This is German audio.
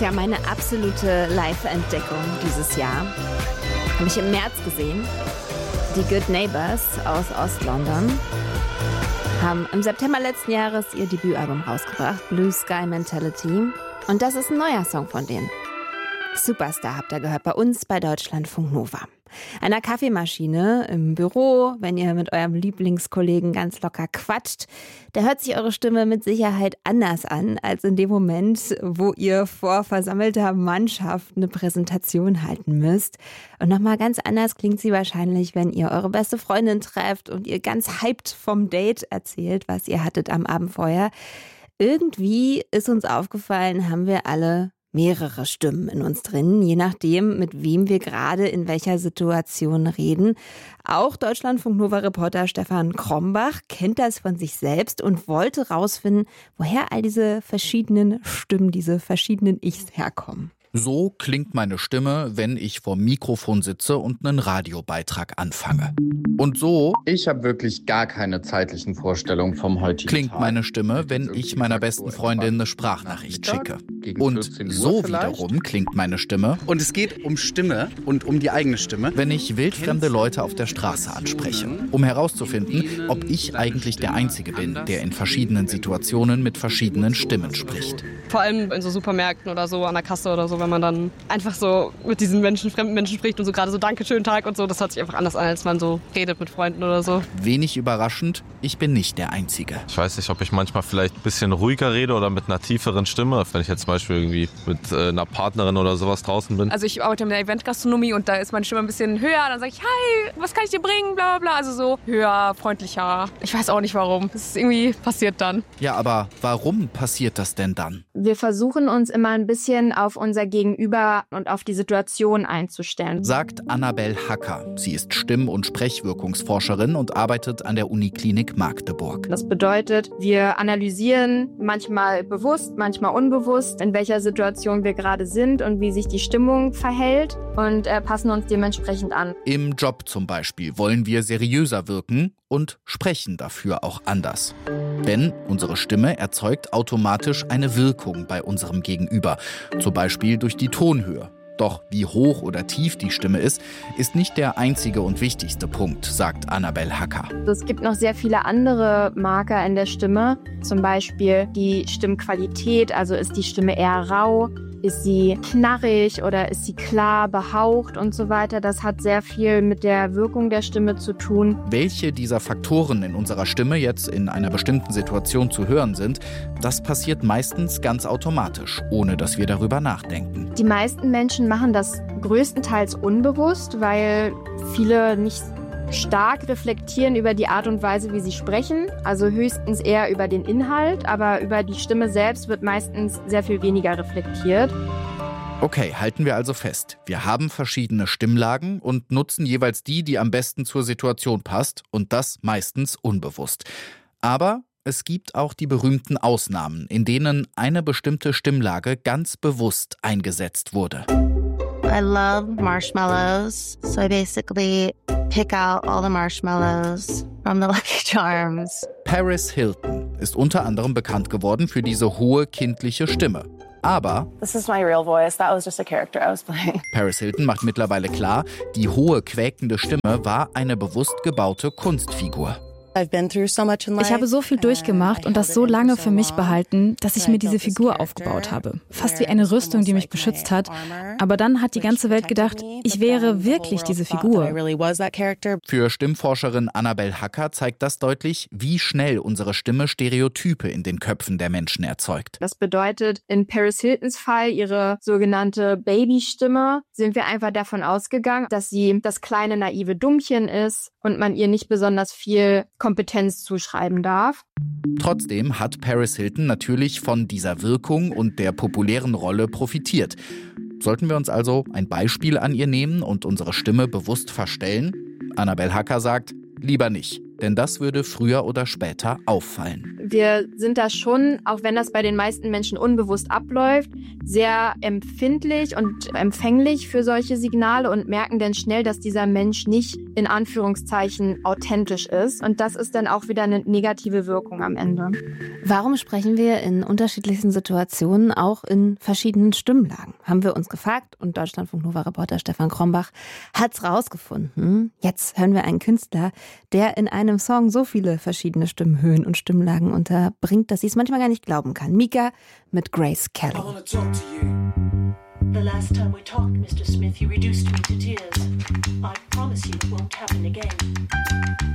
ist ja meine absolute Live-Entdeckung dieses Jahr. Habe ich im März gesehen. Die Good Neighbors aus Ost-London haben im September letzten Jahres ihr Debütalbum rausgebracht, Blue Sky Mentality. Und das ist ein neuer Song von denen. Superstar habt ihr gehört bei uns bei Deutschlandfunk Nova. An der Kaffeemaschine, im Büro, wenn ihr mit eurem Lieblingskollegen ganz locker quatscht, da hört sich eure Stimme mit Sicherheit anders an, als in dem Moment, wo ihr vor versammelter Mannschaft eine Präsentation halten müsst. Und nochmal ganz anders klingt sie wahrscheinlich, wenn ihr eure beste Freundin trefft und ihr ganz hyped vom Date erzählt, was ihr hattet am Abend vorher. Irgendwie ist uns aufgefallen, haben wir alle mehrere Stimmen in uns drin, je nachdem, mit wem wir gerade in welcher Situation reden. Auch Deutschlandfunk-Nova-Reporter Stefan Krombach kennt das von sich selbst und wollte rausfinden, woher all diese verschiedenen Stimmen, diese verschiedenen Ichs herkommen. So klingt meine Stimme, wenn ich vor dem Mikrofon sitze und einen Radiobeitrag anfange. Und so Ich habe wirklich gar keine zeitlichen Vorstellungen vom heutigen klingt Tag. meine Stimme, wenn ich meiner besten Freundin eine Sprachnachricht schicke. Und so wiederum klingt meine Stimme, Und es geht um Stimme und um die eigene Stimme. wenn ich wildfremde Leute auf der Straße anspreche, um herauszufinden, ob ich eigentlich der Einzige bin, der in verschiedenen Situationen mit verschiedenen Stimmen spricht. Vor allem in so Supermärkten oder so, an der Kasse oder so, wenn man dann einfach so mit diesen fremden Menschen spricht und so gerade so Dankeschön Tag und so, das hört sich einfach anders an, als man so redet mit Freunden oder so. Wenig überraschend, ich bin nicht der Einzige. Ich weiß nicht, ob ich manchmal vielleicht ein bisschen ruhiger rede oder mit einer tieferen Stimme, wenn ich jetzt zum Beispiel irgendwie mit einer Partnerin oder sowas draußen bin. Also ich arbeite in der Eventgastronomie und da ist meine Stimme ein bisschen höher. Dann sage ich, hi, was kann ich dir bringen, bla bla bla. Also so höher, freundlicher. Ich weiß auch nicht warum. Es ist irgendwie passiert dann. Ja, aber warum passiert das denn dann? Wir versuchen uns immer ein bisschen auf unser Gegenüber und auf die Situation einzustellen. Sagt Annabel Hacker. Sie ist Stimm- und Sprechwirkungsforscherin und arbeitet an der Uniklinik Magdeburg. Das bedeutet, wir analysieren manchmal bewusst, manchmal unbewusst, in welcher Situation wir gerade sind und wie sich die Stimmung verhält und passen uns dementsprechend an. Im Job zum Beispiel wollen wir seriöser wirken und sprechen dafür auch anders. Denn unsere Stimme erzeugt automatisch eine Wirkung bei unserem Gegenüber, zum Beispiel durch die Tonhöhe. Doch wie hoch oder tief die Stimme ist nicht der einzige und wichtigste Punkt, sagt Annabel Hacker. Es gibt noch sehr viele andere Marker in der Stimme, zum Beispiel die Stimmqualität, also ist die Stimme eher rau, ist sie knarrig oder ist sie klar behaucht und so weiter. Das hat sehr viel mit der Wirkung der Stimme zu tun. Welche dieser Faktoren in unserer Stimme jetzt in einer bestimmten Situation zu hören sind, das passiert meistens ganz automatisch, ohne dass wir darüber nachdenken. Die meisten Menschen machen das größtenteils unbewusst, weil viele nicht stark reflektieren über die Art und Weise, wie sie sprechen, also höchstens eher über den Inhalt, aber über die Stimme selbst wird meistens sehr viel weniger reflektiert. Okay, halten wir also fest. Wir haben verschiedene Stimmlagen und nutzen jeweils die am besten zur Situation passt und das meistens unbewusst. Aber es gibt auch die berühmten Ausnahmen, in denen eine bestimmte Stimmlage ganz bewusst eingesetzt wurde. I love marshmallows, so I basically pick out all the marshmallows from the Lucky Charms. Paris Hilton ist unter anderem bekannt geworden für diese hohe kindliche Stimme. Aber This is my real voice. That was just a character I was playing. Paris Hilton macht mittlerweile klar, die hohe, quäkende Stimme war eine bewusst gebaute Kunstfigur. Ich habe so viel durchgemacht und das so lange für mich behalten, dass ich mir diese Figur aufgebaut habe. Fast wie eine Rüstung, die mich beschützt hat. Aber dann hat die ganze Welt gedacht, ich wäre wirklich diese Figur. Für Stimmforscherin Annabel Hacker zeigt das deutlich, wie schnell unsere Stimme Stereotype in den Köpfen der Menschen erzeugt. Das bedeutet, in Paris Hiltons Fall, ihre sogenannte Babystimme, sind wir einfach davon ausgegangen, dass sie das kleine naive Dummchen ist und man ihr nicht besonders viel Kompetenz zuschreiben darf. Trotzdem hat Paris Hilton natürlich von dieser Wirkung und der populären Rolle profitiert. Sollten wir uns also ein Beispiel an ihr nehmen und unsere Stimme bewusst verstellen? Annabel Hacker sagt, lieber nicht, denn das würde früher oder später auffallen. Wir sind da schon, auch wenn das bei den meisten Menschen unbewusst abläuft, sehr empfindlich und empfänglich für solche Signale und merken dann schnell, dass dieser Mensch nicht in Anführungszeichen authentisch ist. Und das ist dann auch wieder eine negative Wirkung am Ende. Warum sprechen wir in unterschiedlichsten Situationen auch in verschiedenen Stimmlagen? Haben wir uns gefragt und Deutschlandfunk-Nova-Reporter Stefan Krombach hat's rausgefunden. Jetzt hören wir einen Künstler, der in einem Song so viele verschiedene Stimmhöhen und Stimmlagen unterbringt, dass sie es manchmal gar nicht glauben kann. Mika mit Grace Kelly. The last time we talked, Mr. Smith, you reduced me to tears. I promise you it won't happen again.